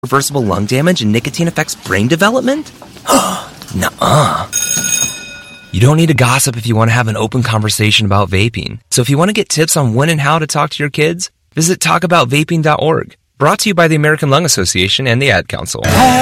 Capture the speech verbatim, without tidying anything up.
Reversible lung damage and nicotine affects brain development? Nuh-uh. You don't need to gossip if you want to have an open conversation about vaping. So if you want to get tips on when and how to talk to your kids, visit talk about vaping dot org. Brought to you by the American Lung Association and the Ad Council.